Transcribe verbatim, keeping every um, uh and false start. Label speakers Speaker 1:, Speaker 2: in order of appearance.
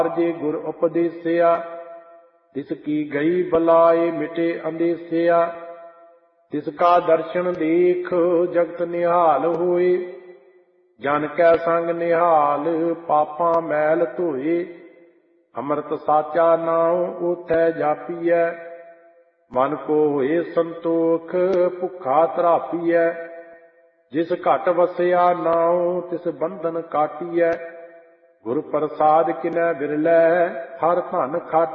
Speaker 1: ਜੇ ਗੁਰ ਉਪਦੇਸਿਆ, ਤਿਸ ਕੀ ਗਈ ਬਲਾਏ ਮਿਟੇ ਅੰਦੇਸਿਆ। ਤਿਸ ਕਾ ਦਰਸ਼ਨ ਦੇਖ ਜਗਤ ਨਿਹਾਲ ਹੋਏ, ਜਨ ਕੈ ਸੰਗ ਨਿਹਾਲ ਪਾਪਾਂ ਮੈਲ ਧੋਏ। ਅੰਮ੍ਰਿਤ ਸਾਚਾ ਨਾਉ ਓਥੈ ਜਾਪੀਐ, ਮਨ ਕੋ ਹੋਏ ਸੰਤੋਖ ਭੁੱਖਾ ਤ੍ਰਾਪੀਐ। ਜਿਸ ਘਟ ਵਸਿਆ ਨਾਉ ਤਿਸ ਬੰਧਨ ਕਾਟੀਐ, ਗੁਰ ਪ੍ਰਸਾਦ ਕਿਨੈ ਬਿਰਲੇ ਹਰ ਧਨ ਖਾਟੀਐ।